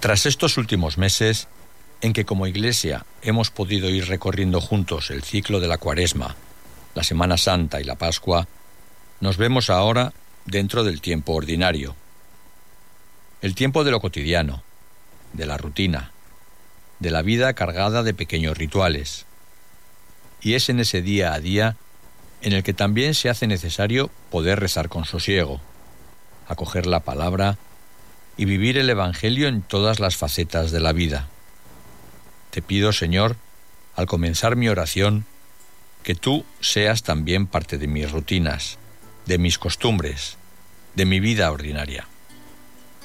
Tras estos últimos meses, en que como Iglesia hemos podido ir recorriendo juntos el ciclo de la Cuaresma, la Semana Santa y la Pascua, nos vemos ahora dentro del tiempo ordinario. El tiempo de lo cotidiano, de la rutina, de la vida cargada de pequeños rituales. Y es en ese día a día en el que también se hace necesario poder rezar con sosiego, acoger la palabra y vivir el Evangelio en todas las facetas de la vida. Te pido, Señor, al comenzar mi oración, que tú seas también parte de mis rutinas, de mis costumbres, de mi vida ordinaria.